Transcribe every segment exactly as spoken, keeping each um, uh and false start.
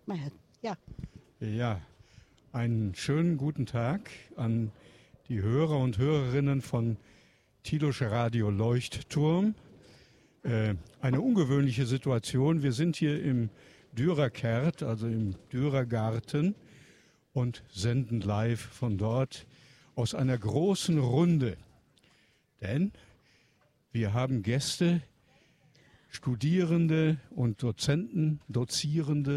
ahead. Ja. Ja, einen schönen guten Tag an die Hörer und Hörerinnen von Tilos Radio Leuchtturm. Äh, eine ungewöhnliche Situation. Wir sind hier im Dürerkert, also im Dürergarten, und senden live von dort aus einer großen Runde. Denn wir haben Gäste, Studierende und Dozenten, Dozierende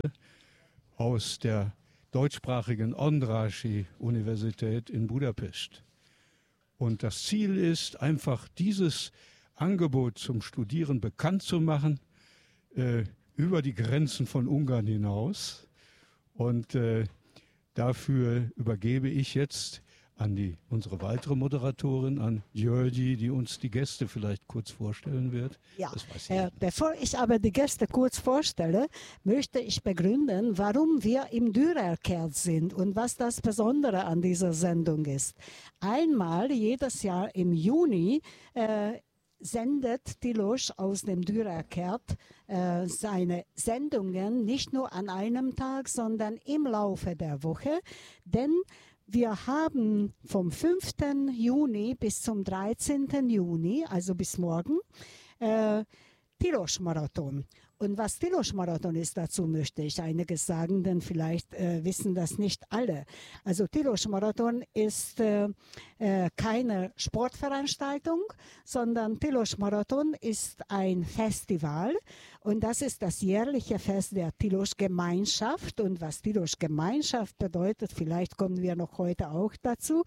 aus der deutschsprachigen Andrassy-Universität in Budapest. Und das Ziel ist einfach, dieses Angebot zum Studieren bekannt zu machen, äh, über die Grenzen von Ungarn hinaus. Und äh, dafür übergebe ich jetzt an die, unsere weitere Moderatorin, an György, die uns die Gäste vielleicht kurz vorstellen wird. Ja, äh, bevor ich aber die Gäste kurz vorstelle, möchte ich begründen, warum wir im Dürerkert sind und was das Besondere an dieser Sendung ist. Einmal jedes Jahr im Juni äh, sendet Tilos aus dem Dürerkert äh, seine Sendungen nicht nur an einem Tag, sondern im Laufe der Woche, denn wir haben vom fünften Juni bis zum dreizehnten Juni, also bis morgen, äh, Tilos-Marathon. Und was Tilos-Marathon ist, dazu möchte ich einiges sagen, denn vielleicht äh, wissen das nicht alle. Also Tilos-Marathon ist äh, äh, keine Sportveranstaltung, sondern Tilos-Marathon ist ein Festival. Und das ist das jährliche Fest der Tilos-Gemeinschaft. Und was Tilos-Gemeinschaft bedeutet, vielleicht kommen wir noch heute auch dazu.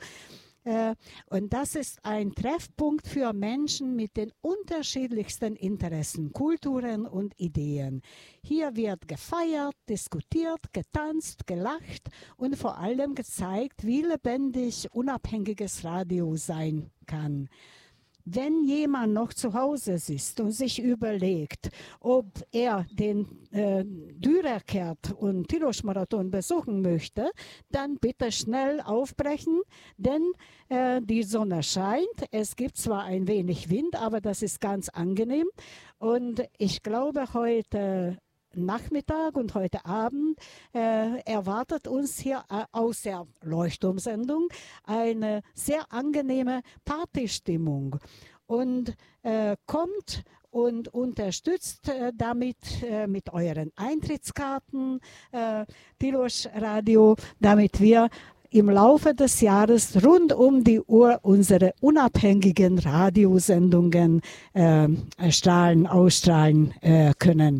Und das ist ein Treffpunkt für Menschen mit den unterschiedlichsten Interessen, Kulturen und Ideen. Hier wird gefeiert, diskutiert, getanzt, gelacht und vor allem gezeigt, wie lebendig unabhängiges Radio sein kann. Wenn jemand noch zu Hause sitzt und sich überlegt, ob er den äh, Dürerkert und Tilos-Marathon besuchen möchte, dann bitte schnell aufbrechen, denn äh, die Sonne scheint. Es gibt zwar ein wenig Wind, aber das ist ganz angenehm. Und ich glaube, heute Nachmittag und heute Abend äh, erwartet uns hier äh, aus der Leuchtturmsendung eine sehr angenehme Partystimmung. Und äh, kommt und unterstützt äh, damit äh, mit euren Eintrittskarten äh, Tilos Radio, damit wir im Laufe des Jahres rund um die Uhr unsere unabhängigen Radiosendungen äh, strahlen, ausstrahlen äh, können.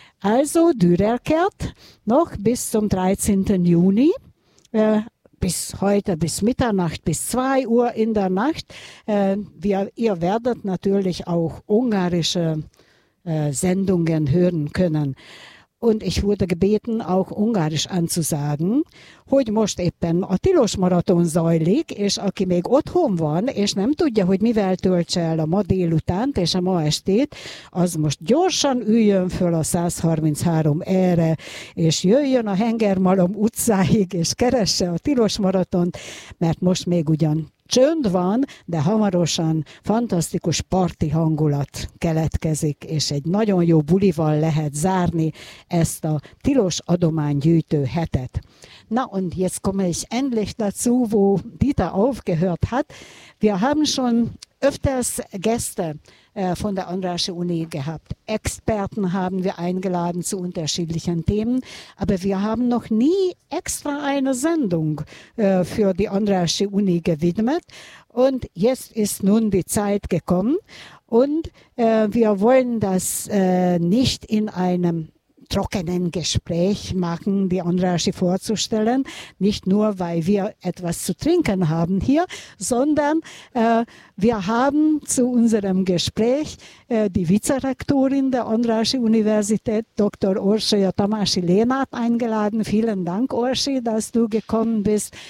Also Dürerkert noch bis zum dreizehnten Juni, äh, bis heute, bis Mitternacht, bis zwei Uhr in der Nacht. Äh, wir, ihr werdet natürlich auch ungarische äh, Sendungen hören können. Und ich wurde gebeten, auch ungarisch anzusagen, hogy most éppen a Tilos-maraton zajlik, és aki még otthon van, és nem tudja, hogy mivel töltse el a ma délutánt és a ma estét, az most gyorsan üljön föl a száz harminchárom E-re, és jöjjön a Hengermalom utcáig, és keresse a Tilos-maratont, mert most még ugyan csönd van, de hamarosan fantasztikus parti hangulat keletkezik, és egy nagyon jó bulival lehet zárni ezt a tilos adománygyűjtő hetet. Na und jetzt komme ich endlich dazu, wo Dieter aufgehört hat. Wir haben schon öfters Gäste äh, von der Andrassy-Uni gehabt. Experten haben wir eingeladen zu unterschiedlichen Themen, aber wir haben noch nie extra eine Sendung äh, für die Andrassy-Uni gewidmet. Und jetzt ist nun die Zeit gekommen und äh, wir wollen das äh, nicht in einem trockenen Gespräch machen, die Andrassy vorzustellen. Nicht nur, weil wir etwas zu trinken haben hier, sondern äh, wir haben zu unserem Gespräch äh, die Vizerektorin der Andrassy-Universität, Doktor Orsolya Tamási Lénát, eingeladen. Vielen Dank, Orsi, dass du gekommen bist.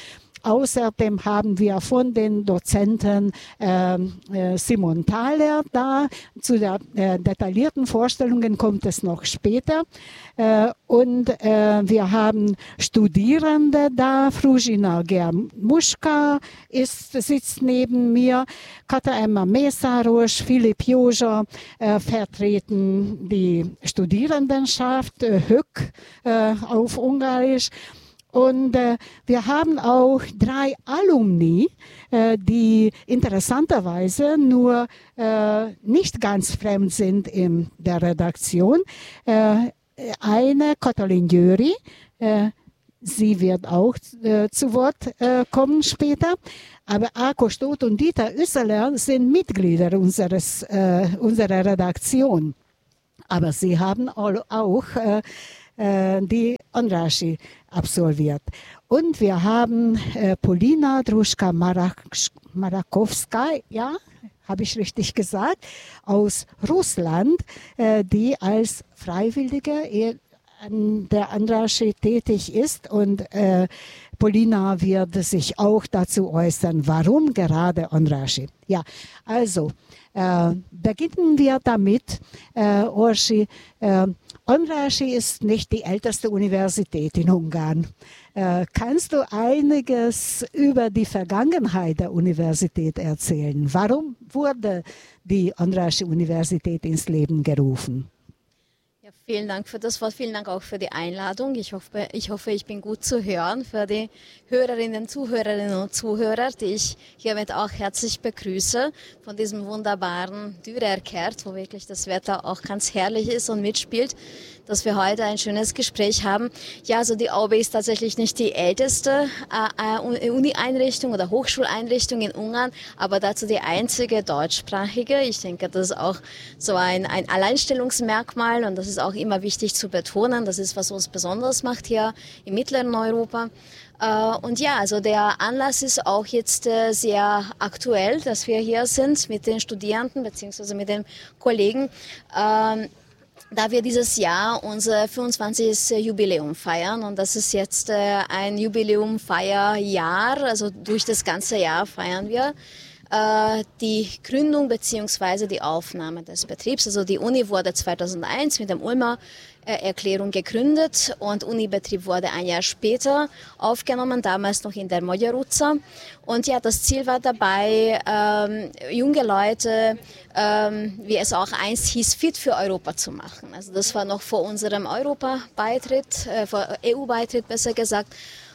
außerdem haben wir von den Dozenten äh, äh, Simon Thaler da. Zu der äh, detaillierten Vorstellungen kommt es noch später. Äh, und äh, wir haben Studierende da. Fruzina Germuschka ist, sitzt neben mir. Kata-Emma Mesaros, Philipp Joja äh, vertreten die Studierendenschaft, äh, Hök äh, auf Ungarisch. Und äh, wir haben auch drei Alumni, äh, die interessanterweise nur äh, nicht ganz fremd sind in der Redaktion. Äh, eine, Katalin Győri, äh, sie wird auch äh, zu Wort äh, kommen später. Aber Ákos Tóth und Dieter Üsseler sind Mitglieder unseres, äh, unserer Redaktion. Aber sie haben auch äh, äh, die Andrássy absolviert. Und wir haben äh, Polina Druschka-Marakowska, ja, habe ich richtig gesagt, aus Russland, äh, die als Freiwillige an der Andrássy tätig ist. Und äh, Polina wird sich auch dazu äußern, warum gerade Andrássy. Ja, also äh, beginnen wir damit, äh, Orsi. Äh, Andrássy ist nicht die älteste Universität in Ungarn. Äh, kannst du einiges über die Vergangenheit der Universität erzählen? Warum wurde die Andrássy-Universität ins Leben gerufen? Ja, vielen Dank für das Wort, vielen Dank auch für die Einladung. Ich hoffe, ich hoffe, ich bin gut zu hören für die Hörerinnen, Zuhörerinnen und Zuhörer, die ich hiermit auch herzlich begrüße von diesem wunderbaren Dürerkert, wo wirklich das Wetter auch ganz herrlich ist und mitspielt, dass wir heute ein schönes Gespräch haben. Ja, also die A U B ist tatsächlich nicht die älteste äh, Uni-Einrichtung oder Hochschuleinrichtung in Ungarn, aber dazu die einzige deutschsprachige. Ich denke, das ist auch so ein, ein Alleinstellungsmerkmal und das ist auch immer wichtig zu betonen. Das ist, was uns besonders macht hier im mittleren Europa. Und ja, also der Anlass ist auch jetzt sehr aktuell, dass wir hier sind mit den Studierenden bzw. mit den Kollegen, da wir dieses Jahr unser fünfundzwanzigstes Jubiläum feiern. Und das ist jetzt ein Jubiläum-Feierjahr, also durch das ganze Jahr feiern wir die Gründung bzw. die Aufnahme des Betriebs. Also die Uni wurde zweitausendeins mit dem Ulmer Erklärung gegründet und Unibetrieb wurde ein Jahr später aufgenommen, damals noch in der Magyar utca. Und ja, das Ziel war dabei, ähm, junge Leute, ähm, wie es auch einst hieß, fit für Europa zu machen. Also das war noch vor unserem Europa-Beitritt, äh, vor E U-Beitritt besser gesagt.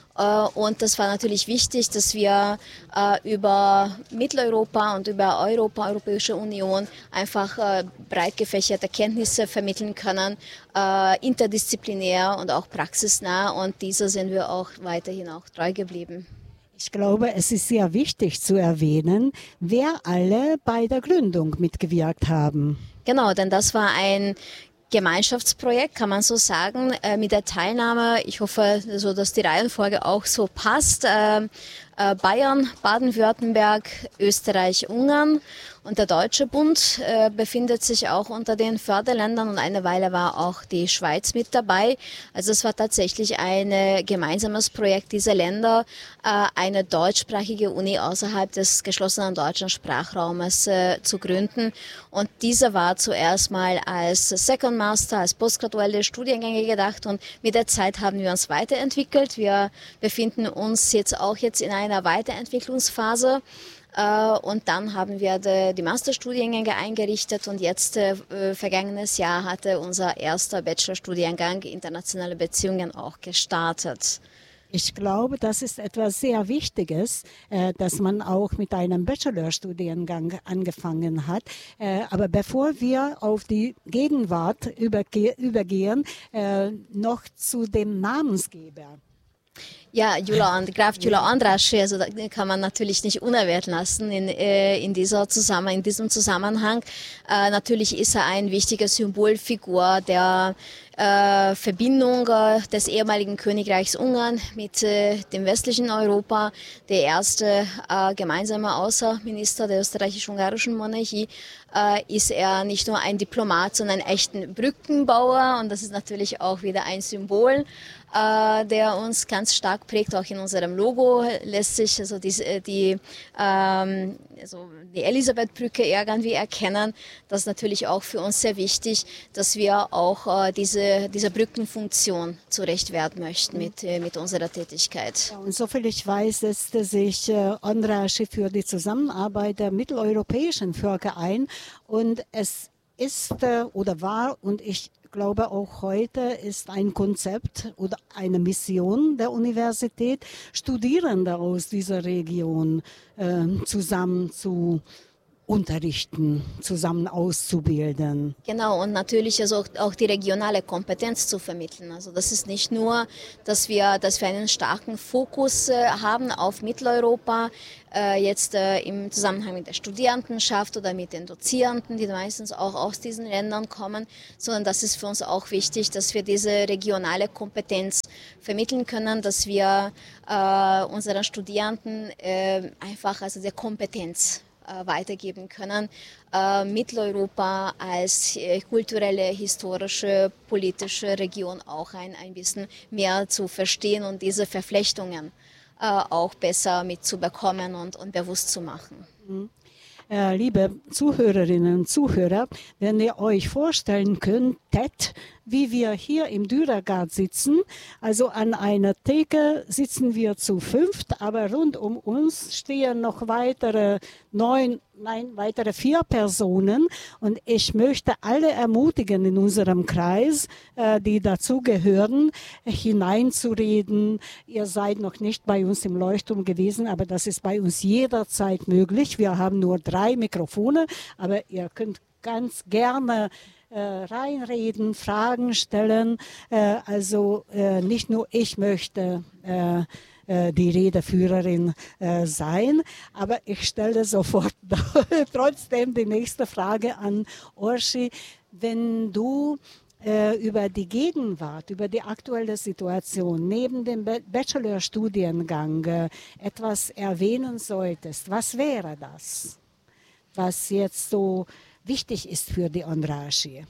Und das war natürlich wichtig, dass wir äh, über Mitteleuropa und über Europa, Europäische Union einfach äh, breit gefächerte Kenntnisse vermitteln können, äh, interdisziplinär und auch praxisnah. Und dieser sind wir auch weiterhin auch treu geblieben. Ich glaube, es ist sehr wichtig zu erwähnen, wer alle bei der Gründung mitgewirkt haben. Genau, denn das war ein Gemeinschaftsprojekt, kann man so sagen, äh, mit der Teilnahme, ich hoffe, so, dass die Reihenfolge auch so passt, äh, äh, Bayern, Baden-Württemberg, Österreich, Ungarn und der Deutsche Bund äh, befindet sich auch unter den Förderländern und eine Weile war auch die Schweiz mit dabei. Also es war tatsächlich ein gemeinsames Projekt dieser Länder, äh, eine deutschsprachige Uni außerhalb des geschlossenen deutschen Sprachraumes äh, zu gründen. Und diese war zuerst mal als Second Master, als postgraduelle Studiengänge gedacht und mit der Zeit haben wir uns weiterentwickelt. Wir befinden uns jetzt auch jetzt in einer Weiterentwicklungsphase. Und dann haben wir die, die Masterstudiengänge eingerichtet und jetzt, äh, vergangenes Jahr, hatte unser erster Bachelorstudiengang Internationale Beziehungen auch gestartet. Ich glaube, das ist etwas sehr Wichtiges, äh, dass man auch mit einem Bachelorstudiengang angefangen hat. Äh, aber bevor wir auf die Gegenwart überge übergehen, äh, noch zu dem Namensgeber. Ja, Gyula, Graf Gyula Andrássy, also da kann man natürlich nicht unerwähnt lassen in, äh, in, dieser Zusammen in diesem Zusammenhang. Äh, natürlich ist er eine wichtige Symbolfigur der äh, Verbindung äh, des ehemaligen Königreichs Ungarn mit äh, dem westlichen Europa, der erste äh, gemeinsame Außenminister der österreichisch-ungarischen Monarchie, äh, ist er nicht nur ein Diplomat, sondern ein echter Brückenbauer. Und das ist natürlich auch wieder ein Symbol, äh, der uns ganz stark prägt. Auch in unserem Logo lässt sich also die, die, ähm, also die Elisabethbrücke irgendwie erkennen. Das ist natürlich auch für uns sehr wichtig, dass wir auch äh, diese, diese Brückenfunktion zurecht werden möchten mit, äh, mit unserer Tätigkeit. Ja, und soviel ich weiß, setzte sich äh, Andrassy für die Zusammenarbeit der mitteleuropäischen Völker ein. Und es ist äh, oder war, und ich glaube auch heute, ist ein Konzept oder eine Mission der Universität, Studierende aus dieser Region äh, zusammen zu unterrichten, zusammen auszubilden. Genau, und natürlich also auch, auch die regionale Kompetenz zu vermitteln. Also das ist nicht nur, dass wir, dass wir einen starken Fokus äh, haben auf Mitteleuropa, äh, jetzt äh, im Zusammenhang mit der Studierendenschaft oder mit den Dozierenden, die meistens auch aus diesen Ländern kommen, sondern das ist für uns auch wichtig, dass wir diese regionale Kompetenz vermitteln können, dass wir äh, unseren Studierenden äh, einfach also der Kompetenz weitergeben können, äh, Mitteleuropa als äh, kulturelle, historische, politische Region auch ein, ein bisschen mehr zu verstehen und diese Verflechtungen äh, auch besser mitzubekommen und, und bewusst zu machen. Mhm. Äh, liebe Zuhörerinnen und Zuhörer, wenn ihr euch vorstellen könntet, wie wir hier im Dürergarten sitzen, also an einer Theke sitzen wir zu fünft, aber rund um uns stehen noch weitere neun, nein, weitere vier Personen und ich möchte alle ermutigen in unserem Kreis, äh, die dazugehören, hineinzureden. Ihr seid noch nicht bei uns im Leuchtturm gewesen, aber das ist bei uns jederzeit möglich. Wir haben nur drei Mikrofone, aber ihr könnt ganz gerne Äh, reinreden, Fragen stellen. Äh, also äh, nicht nur ich möchte äh, äh, die Redeführerin äh, sein, aber ich stelle sofort trotzdem die nächste Frage an Orsi. Wenn du äh, über die Gegenwart, über die aktuelle Situation neben dem Bachelorstudiengang äh, etwas erwähnen solltest, was wäre das, was jetzt so wichtig ist für die Andrassy?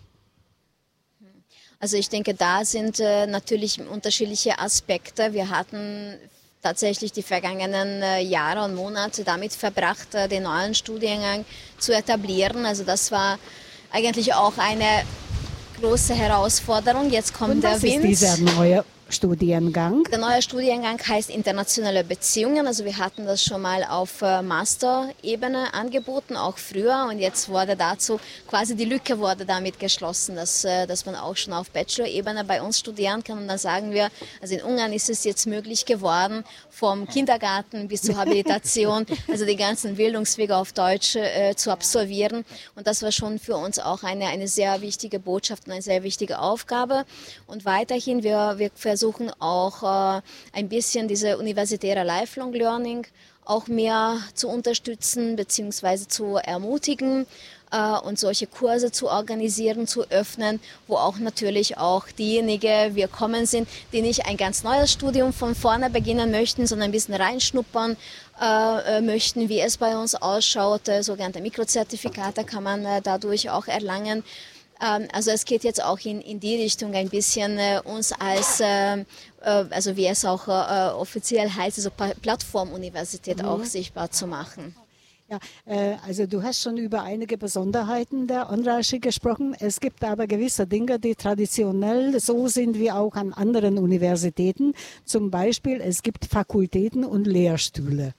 Also ich denke, da sind äh, natürlich unterschiedliche Aspekte. Wir hatten tatsächlich die vergangenen äh, Jahre und Monate damit verbracht, äh, den neuen Studiengang zu etablieren. Also das war eigentlich auch eine große Herausforderung. Jetzt kommt und der was Wind. Ist dieser neue Studiengang? Der neue Studiengang heißt internationale Beziehungen. Also wir hatten das schon mal auf äh, Master-Ebene angeboten, auch früher. Und jetzt wurde dazu quasi die Lücke wurde damit geschlossen, dass, äh, dass man auch schon auf Bachelor-Ebene bei uns studieren kann. Und dann sagen wir, also in Ungarn ist es jetzt möglich geworden, vom Kindergarten bis zur Habilitation, also die ganzen Bildungswege auf Deutsch äh, zu absolvieren. Und das war schon für uns auch eine, eine sehr wichtige Botschaft und eine sehr wichtige Aufgabe. Und weiterhin, wir, wir versuchen auch äh, ein bisschen diese universitäre Lifelong Learning auch mehr zu unterstützen bzw. zu ermutigen äh, und solche Kurse zu organisieren, zu öffnen, wo auch natürlich auch diejenigen willkommen sind, die nicht ein ganz neues Studium von vorne beginnen möchten, sondern ein bisschen reinschnuppern äh, möchten, wie es bei uns ausschaut. Äh, sogenannte Mikrozertifikate kann man äh, dadurch auch erlangen. Also es geht jetzt auch in, in die Richtung ein bisschen äh, uns als, äh, also wie es auch äh, offiziell heißt, also Plattformuniversität mhm. auch sichtbar zu machen. Ja, äh, also du hast schon über einige Besonderheiten der Andrassy gesprochen. Es gibt aber gewisse Dinge, die traditionell so sind wie auch an anderen Universitäten. Zum Beispiel, es gibt Fakultäten und Lehrstühle.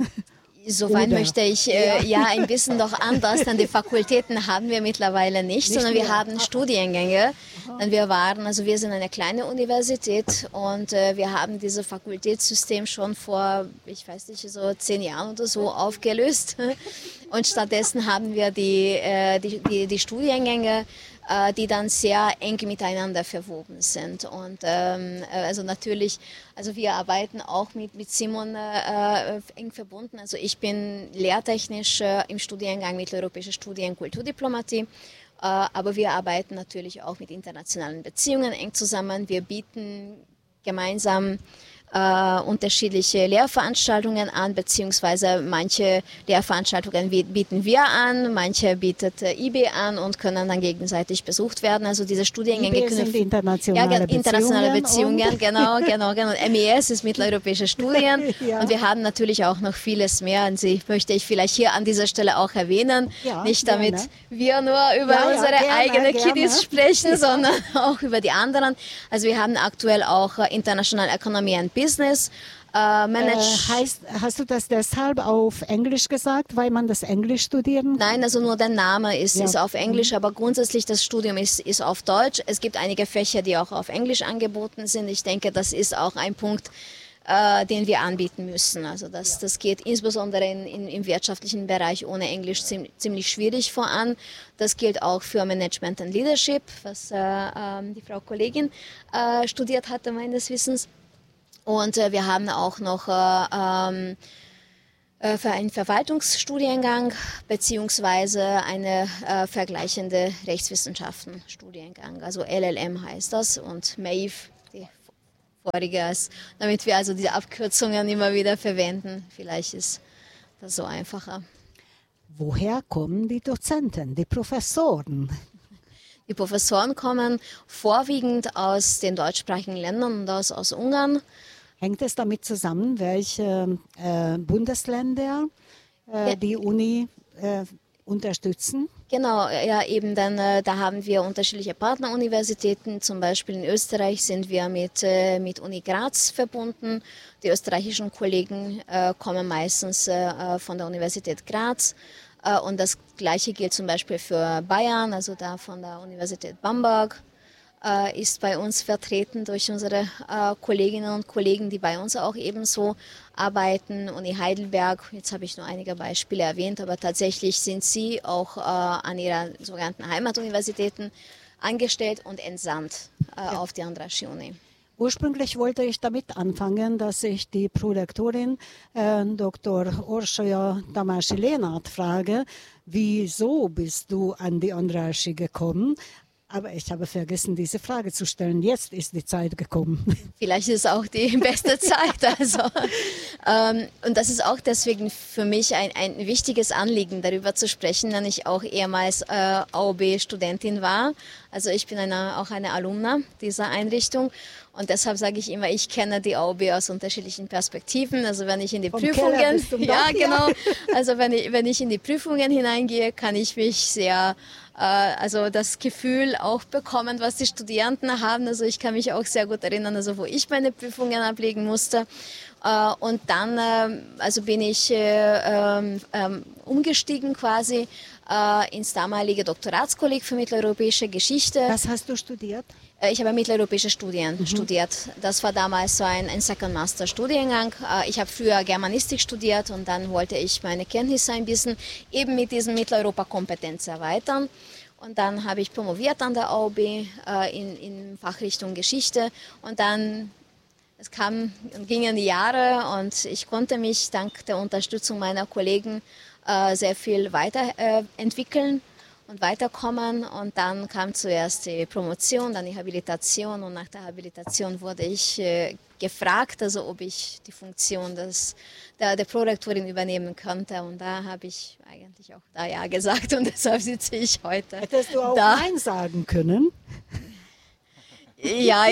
Soweit möchte ich äh, ja. ja ein bisschen doch anders, denn die Fakultäten haben wir mittlerweile nicht, nicht sondern wir mehr. haben Studiengänge. Denn wir waren, also wir sind eine kleine Universität und äh, wir haben dieses Fakultätssystem schon vor, ich weiß nicht, so zehn Jahren oder so aufgelöst. Und stattdessen haben wir die, äh, die, die, die Studiengänge, die dann sehr eng miteinander verwoben sind. Und ähm, also natürlich, also wir arbeiten auch mit, mit Simon äh, eng verbunden. Also ich bin lehrtechnisch äh, im Studiengang Mitteleuropäische Studien Kulturdiplomatie aber wir arbeiten natürlich auch mit internationalen Beziehungen eng zusammen. Wir bieten gemeinsam Uh, unterschiedliche Lehrveranstaltungen an, beziehungsweise manche Lehrveranstaltungen bieten wir an, manche bietet uh, I B an und können dann gegenseitig besucht werden. Also diese Studiengänge I B sind internationale ja, internationale Beziehungen, Beziehungen genau, genau, genau. M E S ist mitteleuropäische Studien ja. Und wir haben natürlich auch noch vieles mehr. Und sie möchte ich vielleicht hier an dieser Stelle auch erwähnen, ja, nicht damit gerne. wir nur über ja, unsere ja, gerne, eigenen gerne. Kiddies sprechen, ja. sondern auch über die anderen. Also wir haben aktuell auch uh, International Economy and Business. Uh, äh, heißt, hast du das deshalb auf Englisch gesagt, weil man das Englisch studieren kann? Nein, also nur der Name ist, ja. ist auf Englisch, aber grundsätzlich das Studium ist, ist auf Deutsch. Es gibt einige Fächer, die auch auf Englisch angeboten sind. Ich denke, das ist auch ein Punkt, äh, den wir anbieten müssen. Also das, das geht insbesondere in, in, im wirtschaftlichen Bereich ohne Englisch ziemlich, ziemlich schwierig voran. Das gilt auch für Management and Leadership, was äh, äh, die Frau Kollegin äh, studiert hatte, meines Wissens. Und äh, wir haben auch noch äh, ähm, äh, für einen Verwaltungsstudiengang beziehungsweise eine äh, vergleichende Rechtswissenschaften-Studiengang. Also L L M heißt das und M A I F, die vorige, ist, damit wir also diese Abkürzungen immer wieder verwenden. Vielleicht ist das so einfacher. Woher kommen die Dozenten, die Professoren? Die Professoren kommen vorwiegend aus den deutschsprachigen Ländern und aus, aus Ungarn. Hängt es damit zusammen, welche äh, Bundesländer äh, ja. die Uni äh, unterstützen? Genau, ja eben, dann äh, da haben wir unterschiedliche Partneruniversitäten. Zum Beispiel in Österreich sind wir mit, äh, mit Uni Graz verbunden. Die österreichischen Kollegen äh, kommen meistens äh, von der Universität Graz. Äh, und das Gleiche gilt zum Beispiel für Bayern, also da von der Universität Bamberg. Ist bei uns vertreten durch unsere äh, Kolleginnen und Kollegen, die bei uns auch ebenso arbeiten. Uni Heidelberg, jetzt habe ich nur einige Beispiele erwähnt, aber tatsächlich sind sie auch äh, an ihren sogenannten Heimatuniversitäten angestellt und entsandt äh, ja. auf die Andraschi-Uni. Ursprünglich wollte ich damit anfangen, dass ich die Prorektorin äh, Doktor Orsolya Tamási-Lénárt frage, wieso bist du an die Andraschi gekommen? Aber ich habe vergessen, diese Frage zu stellen. Jetzt ist die Zeit gekommen. Vielleicht ist es auch die beste Zeit. Also. ähm, und das ist auch deswegen für mich ein, ein wichtiges Anliegen, darüber zu sprechen, da ich auch ehemals äh, A O B-Studentin war. Also ich bin eine, auch eine Alumna dieser Einrichtung. Und deshalb sage ich immer, ich kenne die A O B aus unterschiedlichen Perspektiven. Also wenn ich in die Vom Prüfungen, ja Dach, genau, ja. also wenn ich, wenn ich in die Prüfungen hineingehe, kann ich mich sehr also das Gefühl auch bekommen, was die Studierenden haben. Also ich kann mich auch sehr gut erinnern, also wo ich meine Prüfungen ablegen musste. Und dann also bin ich ähm, ähm, umgestiegen quasi äh, ins damalige Doktoratskolleg für mitteleuropäische Geschichte. Was hast du studiert? Ich habe mitteleuropäische Studien mhm. studiert. Das war damals so ein, ein Second Master Studiengang. Ich habe früher Germanistik studiert und dann wollte ich meine Kenntnisse ein bisschen eben mit diesem Mitteleuropa-Kompetenz erweitern. Und dann habe ich promoviert an der A O B äh, in, in Fachrichtung Geschichte und dann es kam und gingen die Jahre und ich konnte mich dank der Unterstützung meiner Kollegen äh, sehr viel weiterentwickeln. Äh, und weiterkommen und dann kam zuerst die Promotion, dann die Habilitation und nach der Habilitation wurde ich äh, gefragt, also ob ich die Funktion des, der, der Prorektorin übernehmen könnte und da habe ich eigentlich auch da ja gesagt und deshalb sitze ich heute Hättest du auch da. Nein sagen können? Ja,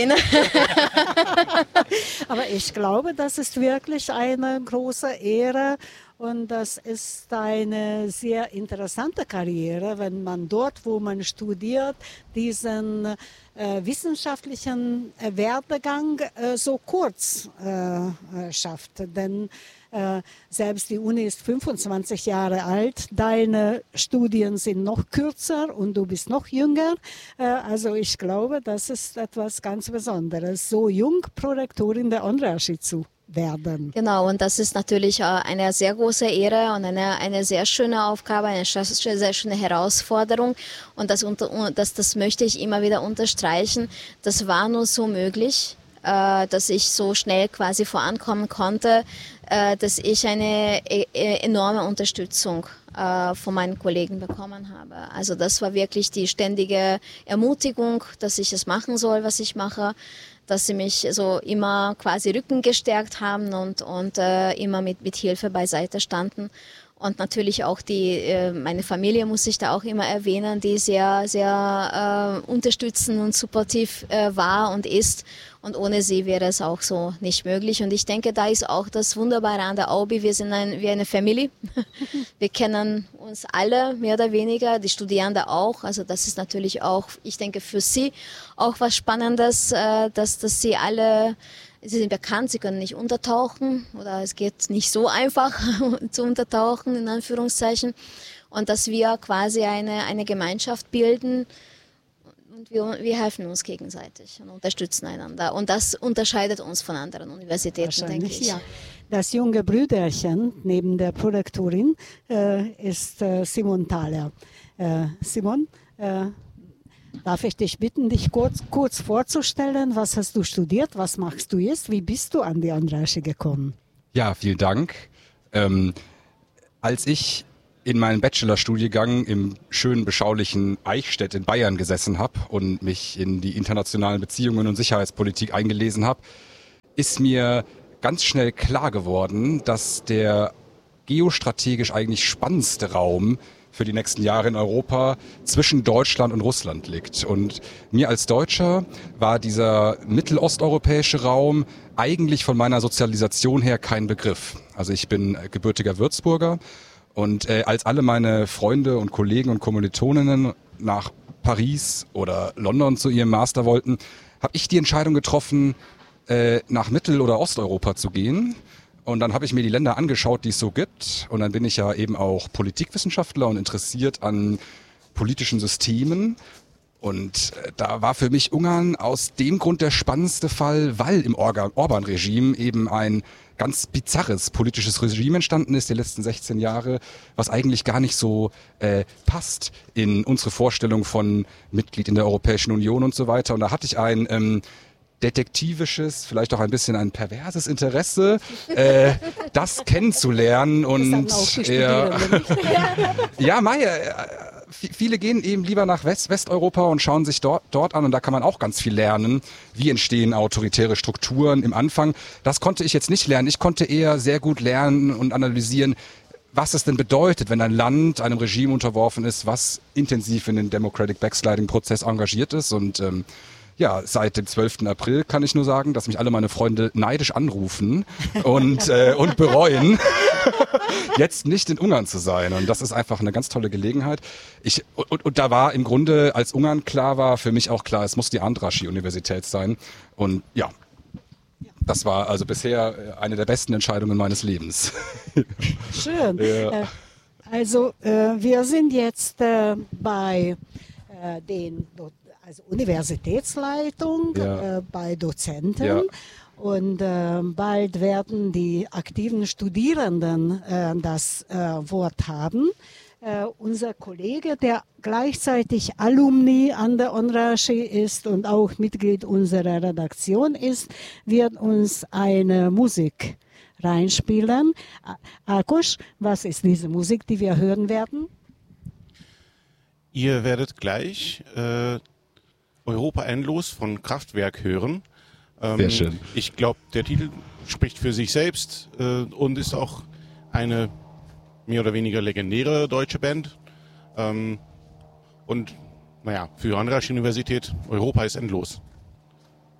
aber ich glaube, das ist wirklich eine große Ehre und das ist eine sehr interessante Karriere, wenn man dort, wo man studiert, diesen äh, wissenschaftlichen äh, Werdegang äh, so kurz äh, schafft. Denn äh, selbst die Uni ist fünfundzwanzig Jahre alt, deine Studien sind noch kürzer und du bist noch jünger. Äh, also ich glaube, das ist etwas ganz Besonderes, so jung Prorektorin der Andraschi zu werden. Genau, und das ist natürlich eine sehr große Ehre und eine, eine sehr schöne Aufgabe, eine sehr schöne Herausforderung. Und das, das, das möchte ich immer wieder unterstreichen. Das war nur so möglich, dass ich so schnell quasi vorankommen konnte, dass ich eine enorme Unterstützung äh, von meinen Kollegen bekommen habe. Also das war wirklich die ständige Ermutigung, dass ich es machen soll, was ich mache, dass sie mich so immer quasi Rücken gestärkt haben und, und äh, immer mit, mit Hilfe beiseite standen. Und natürlich auch die, äh, meine Familie muss ich da auch immer erwähnen, die sehr, sehr äh, unterstützend und supportiv äh, war und ist. Und ohne sie wäre es auch so nicht möglich. Und ich denke, da ist auch das Wunderbare an der Aubi. Wir sind ein, wie eine Family. Wir kennen uns alle, mehr oder weniger, die Studierenden auch. Also das ist natürlich auch, ich denke, für sie auch was Spannendes, äh, dass, dass sie alle... Sie sind bekannt, sie können nicht untertauchen oder es geht nicht so einfach zu untertauchen, in Anführungszeichen. Und dass wir quasi eine, eine Gemeinschaft bilden und wir, wir helfen uns gegenseitig und unterstützen einander. Und das unterscheidet uns von anderen Universitäten, denke ich. Ja. Das junge Brüderchen neben der Prorektorin äh, ist äh, Simon Thaler. Äh, Simon, äh, darf ich dich bitten, dich kurz, kurz vorzustellen? Was hast du studiert? Was machst du jetzt? Wie bist du an die Andraschi gekommen? Ja, vielen Dank. Ähm, als ich in meinem Bachelorstudiengang im schönen, beschaulichen Eichstätt in Bayern gesessen habe und mich in die internationalen Beziehungen und Sicherheitspolitik eingelesen habe, ist mir ganz schnell klar geworden, dass der geostrategisch eigentlich spannendste Raum für die nächsten Jahre in Europa zwischen Deutschland und Russland liegt. Und mir als Deutscher war dieser mittelosteuropäische Raum eigentlich von meiner Sozialisation her kein Begriff. Also ich bin gebürtiger Würzburger und äh, als alle meine Freunde und Kollegen und Kommilitoninnen nach Paris oder London zu ihrem Master wollten, habe ich die Entscheidung getroffen, äh, nach Mittel- oder Osteuropa zu gehen. Und dann habe ich mir die Länder angeschaut, die es so gibt. Und dann bin ich ja eben auch Politikwissenschaftler und interessiert an politischen Systemen. Und da war für mich Ungarn aus dem Grund der spannendste Fall, weil im Orban-Regime eben ein ganz bizarres politisches Regime entstanden ist, die letzten sechzehn Jahre, was eigentlich gar nicht so äh, passt in unsere Vorstellung von Mitglied in der Europäischen Union und so weiter. Und da hatte ich ein... Ähm, detektivisches, vielleicht auch ein bisschen ein perverses Interesse, äh, das kennenzulernen. Und das auch die ja, ja, Maya, äh, viele gehen eben lieber nach West Westeuropa und schauen sich dort, dort an und da kann man auch ganz viel lernen. Wie entstehen autoritäre Strukturen im Anfang? Das konnte ich jetzt nicht lernen. Ich konnte eher sehr gut lernen und analysieren, was es denn bedeutet, wenn ein Land einem Regime unterworfen ist, was intensiv in den Democratic Backsliding-Prozess engagiert ist. Und ähm, ja, seit dem zwölften April kann ich nur sagen, dass mich alle meine Freunde neidisch anrufen und, äh, und bereuen, jetzt nicht in Ungarn zu sein. Und das ist einfach eine ganz tolle Gelegenheit. Ich, und, und da war im Grunde, als Ungarn klar war, für mich auch klar, es muss die Andrassy-Universität sein. Und ja, das war also bisher eine der besten Entscheidungen meines Lebens. Schön. Ja. Also äh, wir sind jetzt äh, bei äh, den also Universitätsleitung, Ja. äh, bei Dozenten. Ja. Und äh, bald werden die aktiven Studierenden äh, das äh, Wort haben. Äh, unser Kollege, der gleichzeitig Alumni an der Andrassy ist und auch Mitglied unserer Redaktion ist, wird uns eine Musik reinspielen. Akos, was ist diese Musik, die wir hören werden? Ihr werdet gleich äh, Europa endlos von Kraftwerk hören. Ähm, Sehr schön. Ich glaube, der Titel spricht für sich selbst äh, und ist auch eine mehr oder weniger legendäre deutsche Band. Ähm, und naja, für die Andrassy Universität, Europa ist endlos.